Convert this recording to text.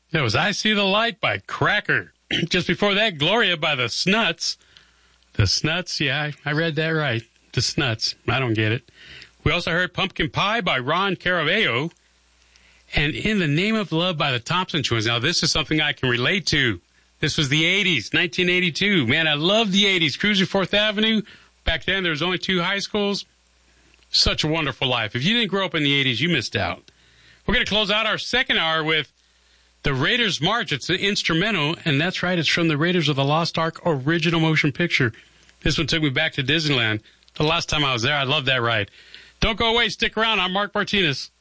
That was I See the Light by Cracker. Just before that, Gloria by the Snuts. The Snuts, yeah, I read that right. The Snuts. I don't get it. We also heard Pumpkin Pie by Ron Caravello. And In the Name of Love by the Thompson Twins. Now, this is something I can relate to. This was the 80s, 1982. Man, I love the 80s. Cruising 4th Avenue. Back then, there was only 2 high schools. Such a wonderful life. If you didn't grow up in the 80s, you missed out. We're going to close out our second hour with the Raiders March. It's an instrumental, and that's right. It's from the Raiders of the Lost Ark original motion picture. This one took me back to Disneyland. The last time I was there, I loved that ride. Don't go away. Stick around. I'm Mark Martinez.